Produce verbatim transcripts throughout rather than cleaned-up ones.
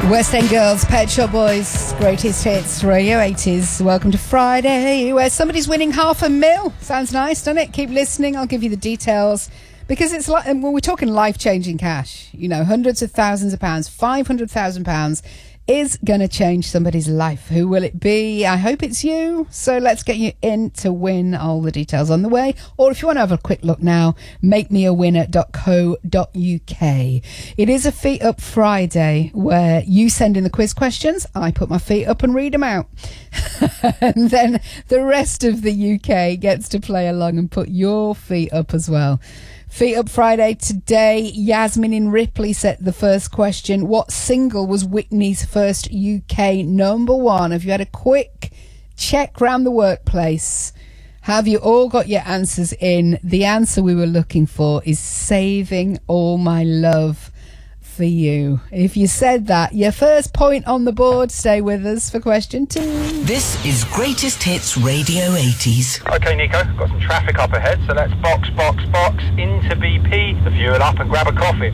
West End Girls, Pet Shop Boys, Greatest Hits, Radio eighties. Welcome to Friday, where somebody's winning half a mil. Sounds nice, doesn't it? Keep listening. I'll give you the details. Because it's like, well, we're talking life-changing cash. You know, hundreds of thousands of pounds, five hundred thousand pounds is going to change somebody's life. Who will it be? I hope it's you. So let's get you in to win. All the details on the way. Or if you want to have a quick look now, make me a winner dot co dot uk. It is a Feet Up Friday where you send in the quiz questions. I put my feet up and read them out. And then the rest of the U K gets to play along and put your feet up as well. Feet Up Friday today. Yasmin in Ripley set the first question. What single was Whitney's first U K number one? Have you had a quick check round the workplace? Have you all got your answers in? The answer we were looking for is Saving All My Love for You. If you said that, your first point on the board. Stay with us for question two. This is Greatest Hits Radio eighties. OK, Nico, got some traffic up ahead, so let's box, box, box into B P, the fuel up and grab a coffee.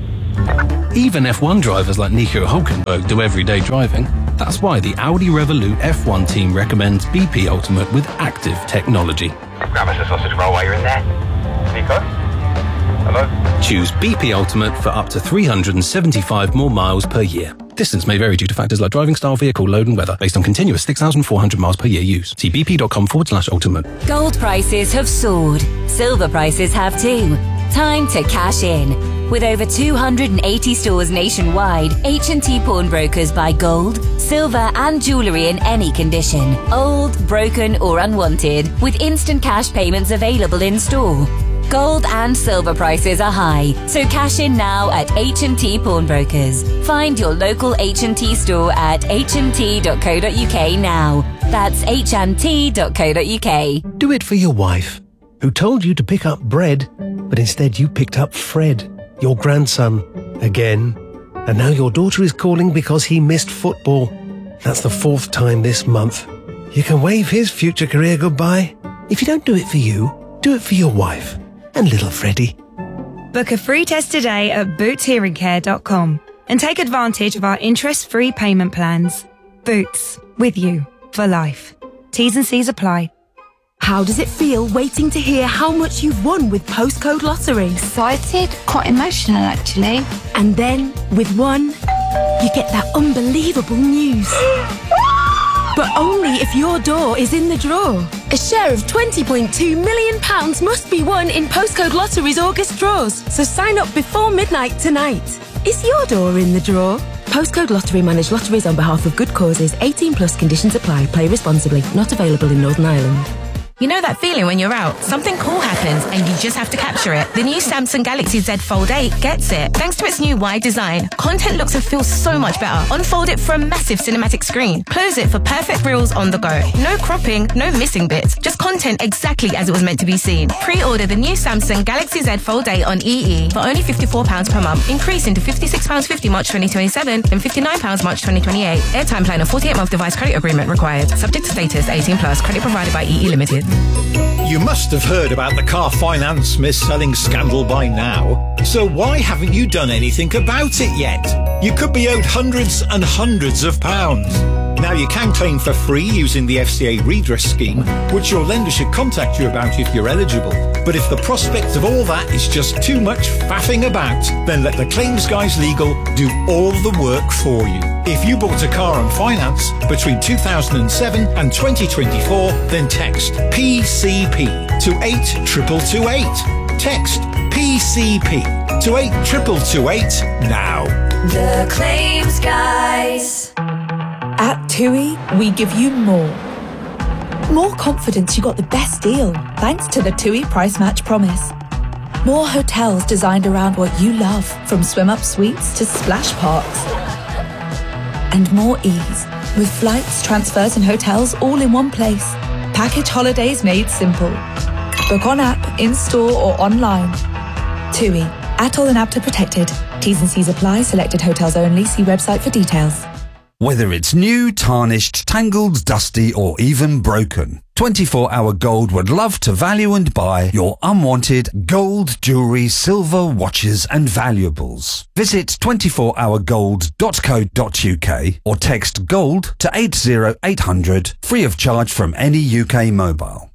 Even F one drivers like Nico Hülkenberg do everyday driving. That's why the Audi Revolut F one team recommends B P Ultimate with active technology. Grab us a sausage roll while you're in there. Nico? Hello? Choose B P Ultimate for up to three hundred seventy-five more miles per year. Distance may vary due to factors like driving style, vehicle load and weather, based on continuous six thousand four hundred miles per year use. See bp.com forward slash ultimate. Gold prices have soared. Silver prices have too. Time to cash in. With over two hundred eighty stores nationwide, H and T Pawnbrokers buy gold, silver and jewellery in any condition. Old, broken or unwanted, with instant cash payments available in store. Gold and silver prices are high, so cash in now at H and T Pawnbrokers. Find your local H and T store at h and t dot co dot uk now. That's h and t dot co dot uk. Do it for your wife, who told you to pick up bread, but instead you picked up Fred, your grandson, again. And now your daughter is calling because he missed football. That's the fourth time this month. You can wave his future career goodbye. If you don't do it for you, do it for your wife and little Freddie. Book a free test today at boots hearing care dot com and take advantage of our interest-free payment plans. Boots, with you for life. T's and C's apply. How does it feel waiting to hear how much you've won with Postcode Lottery? Excited, quite emotional actually. And then, with one, you get that unbelievable news. But only if your door is in the draw. A share of twenty point two million pounds must be won in Postcode Lottery's August draws, so sign up before midnight tonight. Is your door in the draw? Postcode Lottery manage lotteries on behalf of good causes. eighteen plus conditions apply. Play responsibly. Not available in Northern Ireland. You know that feeling when you're out, something cool happens and you just have to capture it. The new Samsung Galaxy Z Fold eight gets it. Thanks to its new wide design, content looks and feels so much better. Unfold it for a massive cinematic screen. Close it for perfect reels on the go. No cropping, no missing bits. Just content exactly as it was meant to be seen. Pre-order the new Samsung Galaxy Z Fold eight on E E for only fifty-four pounds per month, increasing to fifty-six pounds fifty March twenty twenty-seven and fifty-nine pounds March twenty twenty-eight. Airtime plan and forty-eight month device credit agreement required. Subject to status, eighteen plus. Credit provided by E E Limited. You must have heard about the car finance mis-selling scandal by now. So why haven't you done anything about it yet? You could be owed hundreds and hundreds of pounds. Now you can claim for free using the F C A redress scheme, which your lender should contact you about if you're eligible. But if the prospect of all that is just too much faffing about, then let the Claims Guys Legal do all the work for you. If you bought a car on finance between two thousand seven and twenty twenty-four, then text P C P to eight two two two eight. Text P C P to eight two two two eight now. The Claims Guys. At TUI, we give you more. More confidence you got the best deal, thanks to the TUI Price Match Promise. More hotels designed around what you love, from swim-up suites to splash parks. And more ease, with flights, transfers and hotels all in one place. Package holidays made simple. Book on app, in-store or online. TUI, A T O L and A B T A protected. T's and C's apply, selected hotels only. See website for details. Whether it's new, tarnished, tangled, dusty or even broken, twenty-four hour Gold would love to value and buy your unwanted gold, jewellery, silver, watches and valuables. Visit twenty-four hour gold dot co dot uk or text GOLD to eight zero eight hundred free of charge from any U K mobile.